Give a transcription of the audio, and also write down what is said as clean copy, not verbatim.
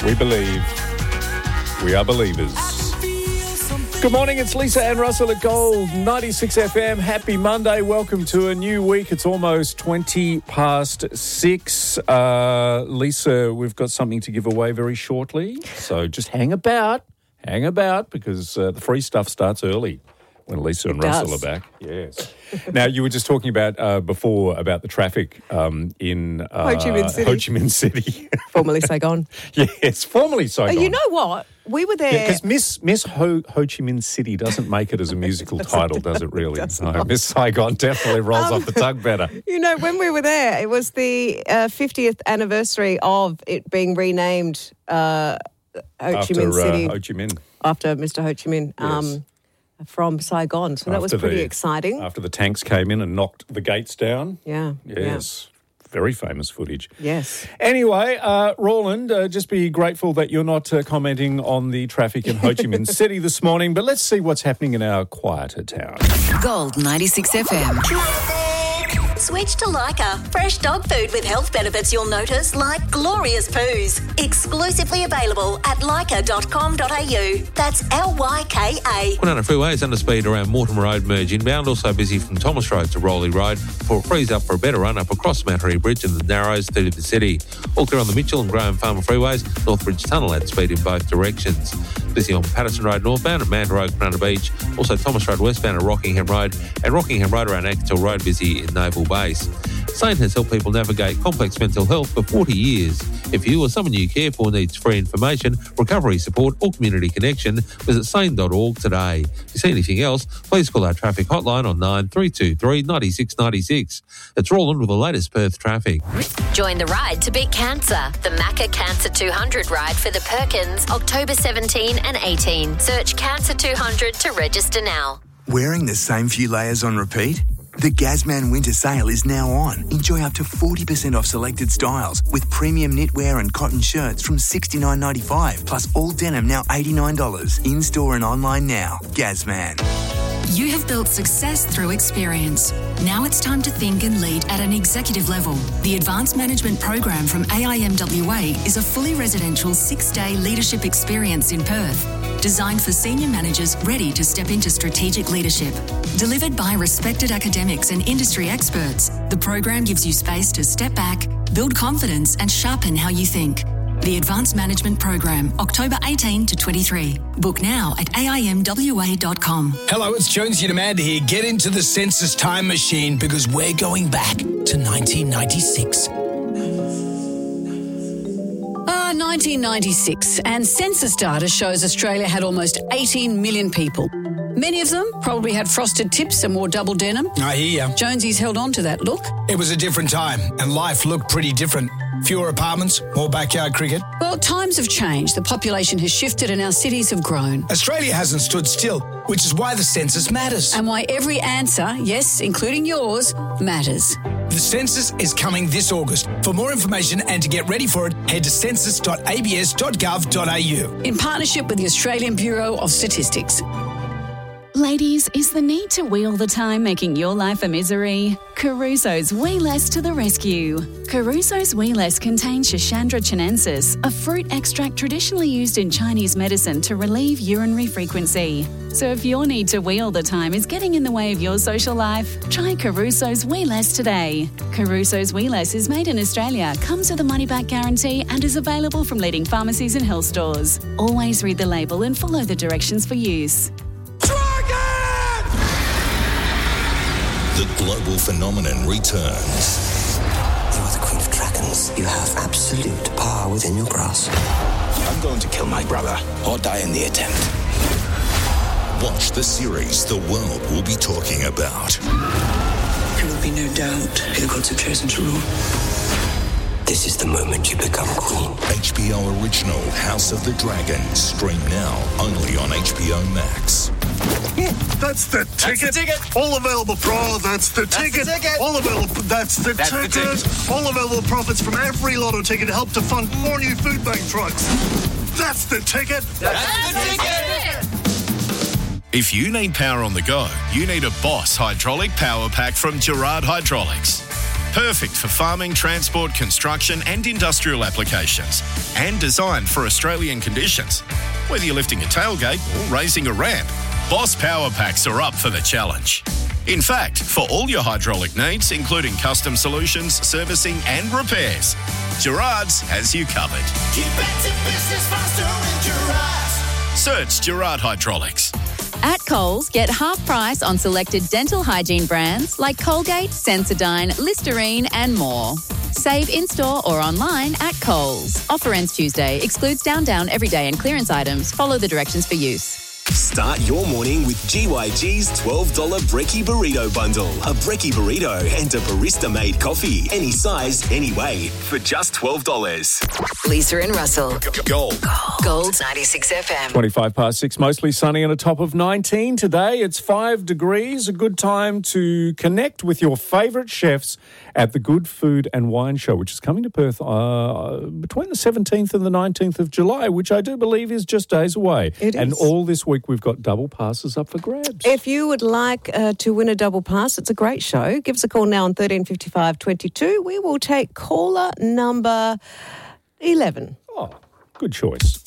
We believe. We are believers. Good morning, it's Lisa and Russell at Gold 96 FM. Happy Monday. Welcome to a new week. It's almost 20 past 6. Lisa, we've got something to give away very shortly. So just hang about, because the free stuff starts early when Lisa and Russell are back. Yes. Now, you were just talking about before about the traffic in Ho Chi Minh City. Formerly Saigon. Yes, formerly Saigon. You know what? We were there. Because Miss Ho Chi Minh City doesn't make it as a musical title, does it really? No, Miss Saigon definitely rolls off the tongue better. You know, when we were there, it was the 50th anniversary of it being renamed Ho Chi Minh City. Ho Chi Minh. After Mr. Ho Chi Minh. Yes. From Saigon. So that was pretty exciting. After the tanks came in and knocked the gates down. Yeah. Yes. Yeah. Very famous footage. Yes. Anyway, Roland, just be grateful that you're not commenting on the traffic in Ho Chi Minh City this morning, but let's see what's happening in our quieter town. Gold 96 FM. Switch to Lyca. Fresh dog food with health benefits you'll notice, like glorious poos. Exclusively available at lyca.com.au. That's LYKA. Kwinana Freeway is under speed around Mortimer Road merge inbound. Also busy from Thomas Road to Rowley Road before it frees up for a better run up across Mattery Bridge and the Narrows through to the city. All clear on the Mitchell and Graham Farmer freeways. Northbridge Tunnel at speed in both directions. Busy on Patterson Road northbound at Manta Road, Kwinana Beach. Also Thomas Road westbound at Rockingham Road. And Rockingham Road around Acton Road busy in Naval Base. SANE has helped people navigate complex mental health for 40 years. If you or someone you care for needs free information, recovery support or community connection, visit sane.org today. If you see anything else, please call our traffic hotline on 9323 96 96. It's Roland with the latest Perth traffic. Join the ride to beat cancer. The Macca Cancer 200 ride for the Perkins, October 17 and 18. Search Cancer 200 to register now. Wearing the same few layers on repeat? The Gazman Winter Sale is now on. Enjoy up to 40% off selected styles with premium knitwear and cotton shirts from $69.95, plus all denim now $89. In-store and online now. Gazman. You have built success through experience. Now it's time to think and lead at an executive level. The Advanced Management Program from AIMWA is a fully residential 6-day leadership experience in Perth, designed for senior managers ready to step into strategic leadership. Delivered by respected academics and industry experts, the program gives you space to step back, build confidence and sharpen how you think. The Advanced Management Program, October 18 to 23. Book now at aimwa.com. Hello, it's Jonesy Demand here. Get into the census time machine because we're going back to 1996. 1996, and census data shows Australia had almost 18 million people. Many of them probably had frosted tips and wore double denim. I hear ya. Jonesy's held on to that look. It was a different time, and life looked pretty different. Fewer apartments, more backyard cricket. Well, times have changed. The population has shifted and our cities have grown. Australia hasn't stood still, which is why the census matters. And why every answer, yes, including yours, matters. The census is coming this August. For more information and to get ready for it, head to census.abs.gov.au. In partnership with the Australian Bureau of Statistics. Ladies, is the need to wee all the time making your life a misery? Caruso's Wee Less to the rescue. Caruso's Wee Less contains Schisandra chinensis, a fruit extract traditionally used in Chinese medicine to relieve urinary frequency. So if your need to wee all the time is getting in the way of your social life, try Caruso's Wee Less today. Caruso's Wee Less is made in Australia, comes with a money-back guarantee and is available from leading pharmacies and health stores. Always read the label and follow the directions for use. The global phenomenon returns. You are the Queen of Dragons. You have absolute power within your grasp. I'm going to kill my brother or die in the attempt. Watch the series the world will be talking about. There will be no doubt who the gods have chosen to rule. This is the moment you become queen. HBO original House of the Dragon. Stream now only on HBO Max. That's the ticket. All available that's the ticket. All available. That's the ticket. All available profits from every lotto ticket help to fund more new food bank trucks. That's the ticket. That's the ticket. If you need power on the go, you need a Boss Hydraulic Power Pack from Gerard Hydraulics. Perfect for farming, transport, construction and industrial applications. And designed for Australian conditions. Whether you're lifting a tailgate or raising a ramp, Boss Power Packs are up for the challenge. In fact, for all your hydraulic needs, including custom solutions, servicing and repairs, Gerard's has you covered. Get back to business faster with Gerard's. Search Gerard Hydraulics. At Coles, get half price on selected dental hygiene brands like Colgate, Sensodyne, Listerine and more. Save in-store or online at Coles. Offer ends Tuesday. Excludes Down Everyday and clearance items. Follow the directions for use. Start your morning with GYG's $12 Brekkie Burrito Bundle. A Brekkie Burrito and a barista-made coffee. Any size, any way. For just $12. Lisa and Russell. Gold. Gold 96 FM. 25 past 6, mostly sunny and a top of 19 today. It's 5 degrees. A good time to connect with your favourite chefs at the Good Food and Wine Show, which is coming to Perth between the 17th and the 19th of July, which I do believe is just days away. It and is. all this week we've got double passes up for grabs. If you would like to win a double pass, it's a great show. Give us a call now on 1355 22. We will take caller number 11. Oh, good choice.